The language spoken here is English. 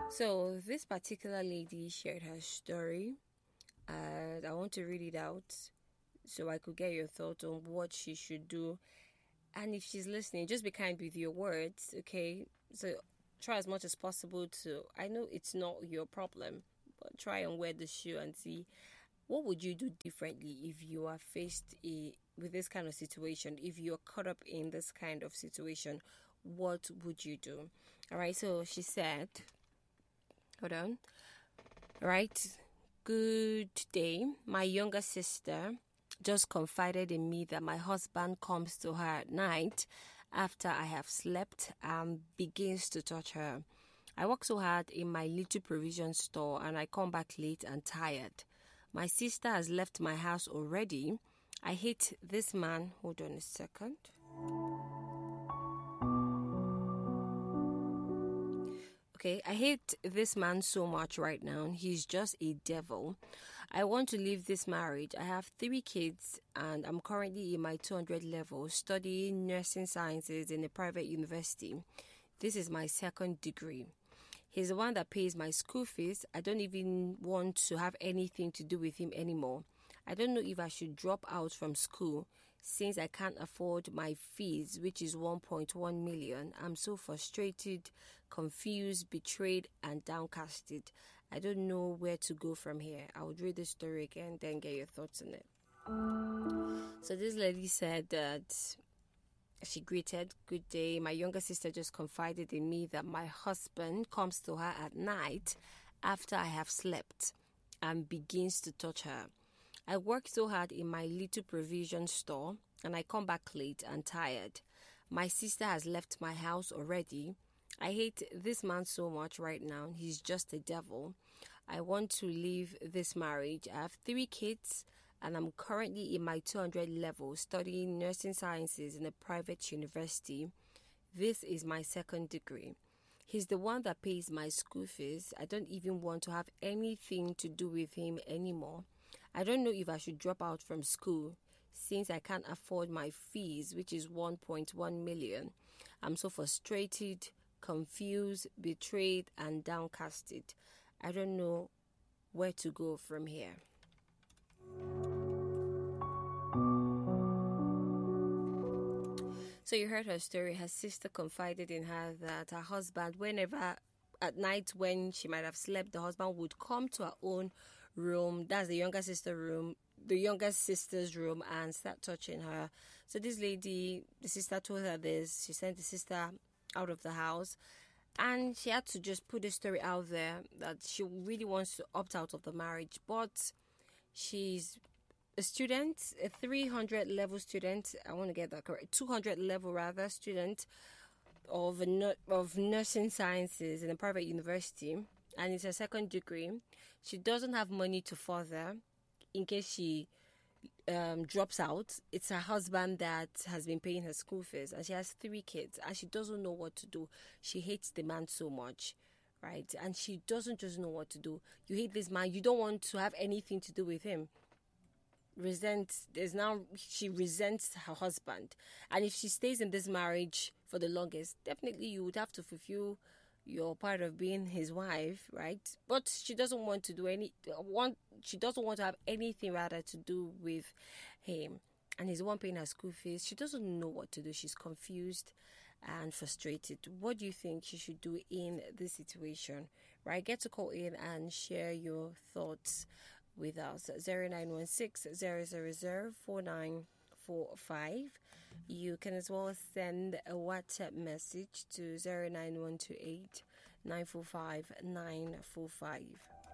So this particular lady shared her story, and I want to read it out so I could get your thoughts on what she should do. And if she's listening, just be kind with your words, okay? So try as much as possible to, I know it's not your problem, but try and wear the shoe and see what would you do differently if you are with this kind of situation, if you're caught up in this kind of situation, what would you do? All right, so she said, hold on. All right, good day. My younger sister just confided in me that my husband comes to her at night after I have slept and begins to touch her. I work so hard in my little provision store and I come back late and tired. My sister has left my house already. I hate this man. Hold on a second. Okay, I hate this man so much right now. He's just a devil. I want to leave this marriage. I have 3 kids and I'm currently in my 200 level studying nursing sciences in a private university. This is my 2nd degree. He's the one that pays my school fees. I don't even want to have anything to do with him anymore. I don't know if I should drop out from school since I can't afford my fees, which is 1.1 million. I'm so frustrated, confused, betrayed, and downcasted. I don't know where to go from here. I would read the story again, then get your thoughts on it. So this lady said that she greeted, good day. My younger sister just confided in me that my husband comes to her at night after I have slept and begins to touch her. I work so hard in my little provision store and I come back late and tired. My sister has left my house already. I hate this man so much right now. He's just a devil. I want to leave this marriage. I have 3 kids and I'm currently in my 200 level studying nursing sciences in a private university. This is my 2nd degree. He's the one that pays my school fees. I don't even want to have anything to do with him anymore. I don't know if I should drop out from school since I can't afford my fees, which is 1.1 million. I'm so frustrated, confused, betrayed, and downcasted. I don't know where to go from here. So you heard her story. Her sister confided in her that her husband, whenever at night when she might have slept, the husband would come to her own room, that's the younger sister's room, and start touching her. So this lady, the sister told her this. She sent the sister out of the house, and she had to just put the story out there that she really wants to opt out of the marriage, but she's a student, a 300 level student. I want to get that correct. 200 level rather student of nursing sciences in a private university, and it's her 2nd degree. She doesn't have money to further in case she drops out. It's her husband that has been paying her school fees, and she has 3 kids, and she doesn't know what to do. She hates the man so much, right? And she doesn't just know what to do. You hate this man. You don't want to have anything to do with him. She resents her husband, and if she stays in this marriage for the longest, definitely you would have to fulfill your part of being his wife, right? But she doesn't want to she doesn't want to have anything rather to do with him, and he's the one paying her school fees. She doesn't know what to do. She's confused and frustrated. What do you think she should do in this situation, right? Get to call in and share your thoughts with us. 0916 000 4945. You can as well send a WhatsApp message to 09128 945 945.